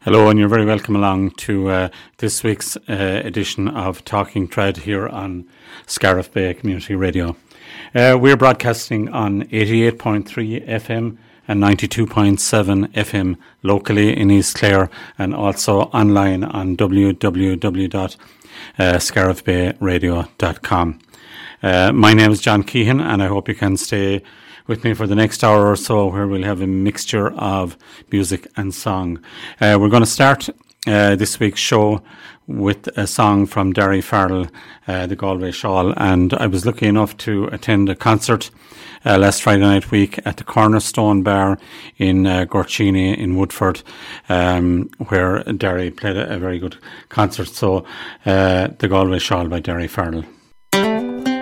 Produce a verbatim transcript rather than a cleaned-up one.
Hello, and you're very welcome along to uh, this week's uh, edition of Talking Tread here on Scariff Bay Community Radio. Uh, we're broadcasting on eighty-eight point three F M and ninety-two point seven F M locally in East Clare, and also online on w w w dot scariff bay radio dot com. Uh, my name is John Keehan, and I hope you can stay with me for the next hour or so, where we'll have a mixture of music and song. Uh, we're going to start uh, this week's show with a song from Derry Farrell, uh, the Galway Shawl, and I was lucky enough to attend a concert uh, last Friday night week at the Cornerstone Bar in uh, Gorchini in Woodford, um, where Derry played a, a very good concert. So uh, the Galway Shawl by Derry Farrell.